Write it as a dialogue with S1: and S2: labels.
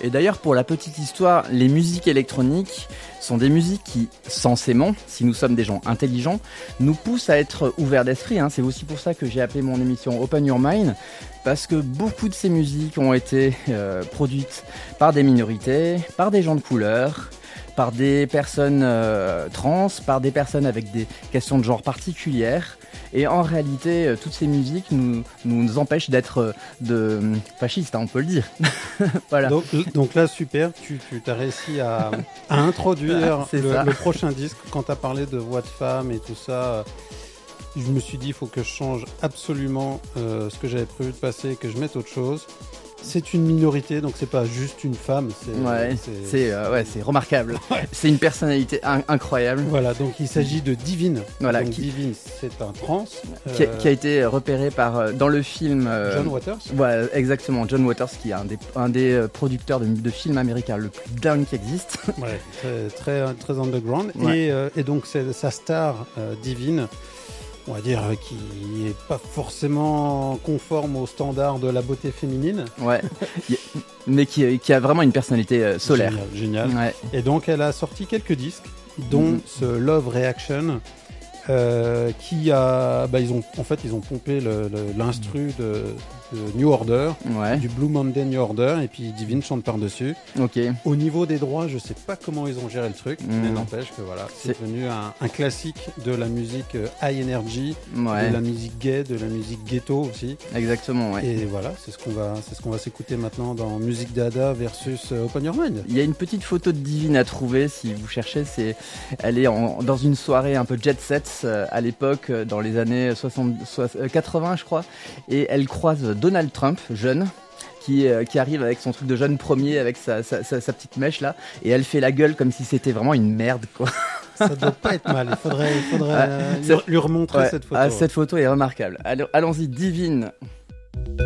S1: Et d'ailleurs, pour la petite histoire, les musiques électroniques sont des musiques qui, censément, si nous sommes des gens intelligents, nous poussent à être ouverts d'esprit. C'est aussi pour ça que j'ai appelé mon émission Open Your Mind, parce que beaucoup de ces musiques ont été produites par des minorités, par des gens de couleur, par des personnes trans, par des personnes avec des questions de genre particulières. Et en réalité, toutes ces musiques nous empêchent d'être fascistes, on peut le dire. Voilà.
S2: Donc là, super, tu as réussi à introduire le prochain disque. Quand tu as parlé de voix de femme et tout ça, je me suis dit, il faut que je change absolument ce que j'avais prévu de passer et que je mette autre chose. C'est une minorité, donc c'est pas juste une femme.
S1: C'est remarquable. Ouais. C'est une personnalité incroyable.
S2: Voilà, donc il s'agit de Divine.
S1: Voilà,
S2: Divine, c'est un trans.
S1: Qui a été repéré dans le film...
S2: John Waters.
S1: Ouais, exactement, John Waters, qui est un des producteurs de films américains le plus dingue qui existe.
S2: Ouais, très, très underground.
S1: Ouais.
S2: Et donc c'est sa star, Divine, on va dire, qui n'est pas forcément conforme aux standards de la beauté féminine.
S1: Ouais, mais qui a vraiment une personnalité solaire.
S2: Génial.
S1: Ouais.
S2: Et donc, elle a sorti quelques disques, dont ce Love Reaction, qui a... ils ont pompé l'instru de New Order, du Blue Monday New Order, et puis Divine chante par-dessus.
S1: Ok.
S2: Au niveau des droits, je sais pas comment ils ont géré le truc, mais n'empêche que voilà, c'est devenu un classique de la musique high energy, de la musique gay, de la musique ghetto aussi.
S1: Exactement, ouais.
S2: Et voilà, c'est ce qu'on va s'écouter maintenant dans Musique Dada versus Open Your Mind.
S1: Il y a une petite photo de Divine à trouver si vous cherchez. Elle est dans une soirée un peu jet set à l'époque, dans les années 80, je crois, et elle croise Donald Trump, jeune, qui arrive avec son truc de jeune premier, avec sa petite mèche là, et elle fait la gueule comme si c'était vraiment une merde, quoi.
S2: Ça doit pas être mal, il faudrait lui remontrer cette photo.
S1: Cette photo est remarquable. Allons-y, Divine.